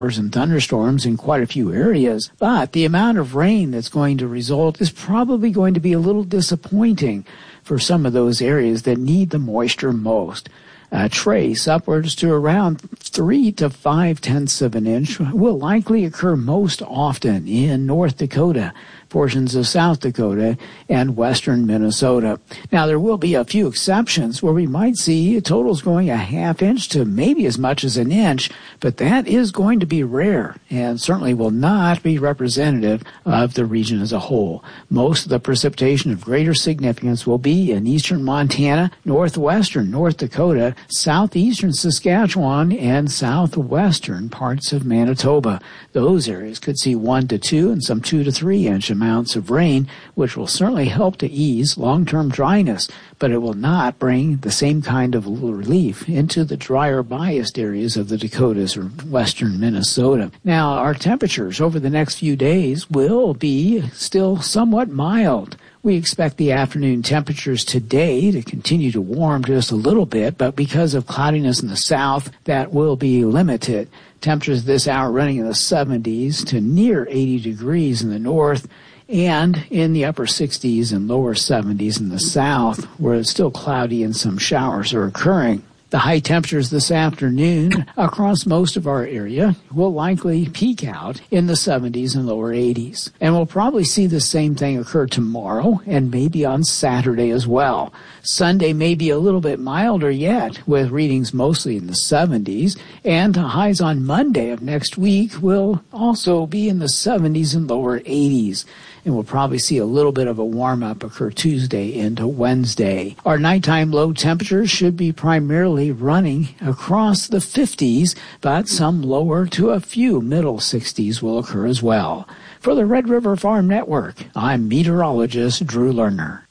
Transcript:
and thunderstorms in quite a few areas, but the amount of rain that's going to result is probably going to be a little disappointing for some of those areas that need the moisture most. Trace upwards to around 3 to 5/10 of an inch will likely occur most often in North Dakota, portions of South Dakota, and western Minnesota. Now, there will be a few exceptions where we might see totals going a ½ inch to maybe as much as an inch, but that is going to be rare and certainly will not be representative of the region as a whole. Most of the precipitation of greater significance will be in eastern Montana, northwestern North Dakota, southeastern Saskatchewan, and southwestern parts of Manitoba. Those areas could see 1 to 2 and some 2 to 3 inch amounts of rain, which will certainly help to ease long-term dryness, but it will not bring the same kind of relief into the drier biased areas of the Dakotas or western Minnesota. Now, our temperatures over the next few days will be still somewhat mild. We expect the afternoon temperatures today to continue to warm just a little bit, but because of cloudiness in the south, that will be limited. Temperatures this hour running in the 70s to near 80 degrees in the north, and in the upper 60s and lower 70s in the south, where it's still cloudy and some showers are occurring. The high temperatures this afternoon across most of our area will likely peak out in the 70s and lower 80s. And we'll probably see the same thing occur tomorrow and maybe on Saturday as well. Sunday may be a little bit milder yet, with readings mostly in the 70s, and highs on Monday of next week will also be in the 70s and lower 80s. And we'll probably see a little bit of a warm-up occur Tuesday into Wednesday. Our nighttime low temperatures should be primarily running across the 50s, but some lower to a few middle 60s will occur as well. For the Red River Farm Network, I'm meteorologist Drew Lerner.